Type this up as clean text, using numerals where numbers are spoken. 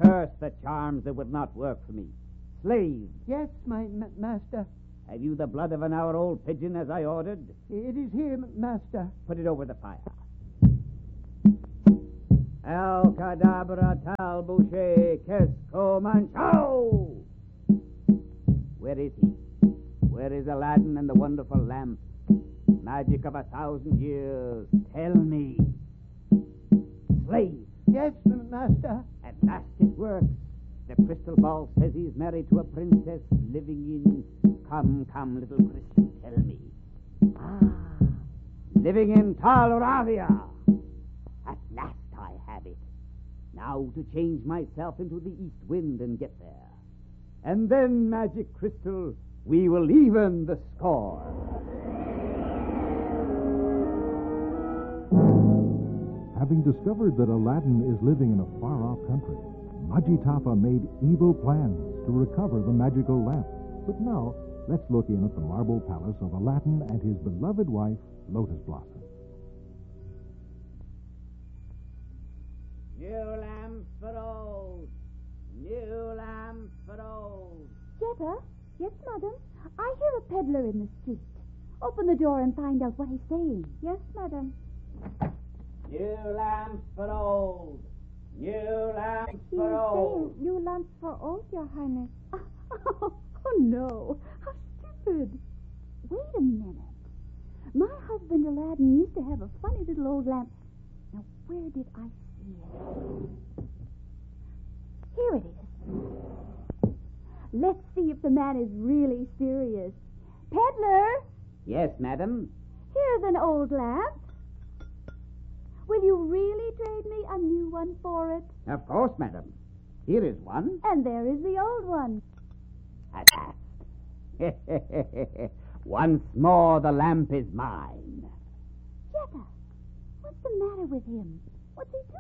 Curse the charms that would not work for me. Slave, Yes, my master. have you the blood of an hour-old pigeon as I ordered? It is here, master. Put it over the fire. El cadabra tal boucher kesco manchao. Where is he? Where is Aladdin and the wonderful lamp? Magic of 1,000 years. Tell me. Slave, Yes, master. at last it works. The crystal ball says he's married to a princess living in... Come, little Christian, tell me. Living in Tal Ravia. At last I have it. Now to change myself into the east wind and get there. And then, magic crystal, we will even the score. Having discovered that Aladdin is living in a far-off country, Majitafa made evil plans to recover the magical lamp. But now, let's look in at the marble palace of Aladdin and his beloved wife, Lotus Blossom. New lamp for old. New lamp for old. Jetta? Yes, madam. I hear a peddler in the street. Open the door and find out what he's saying. Yes, madam. New lamp for old. New lamp He for is old. saying new lamps for old, Your Highness. Oh, no. How stupid. Wait a minute. My husband Aladdin used to have a funny little old lamp. Now, where did I see it? Here it is. Let's see if the man is really serious. Peddler, Yes, madam. here's an old lamp. Will you really trade me a new one for it? Of course, madam. Here is one. And there is the old one. At last. Once more, the lamp is mine. Jetta, what's the matter with him? What's he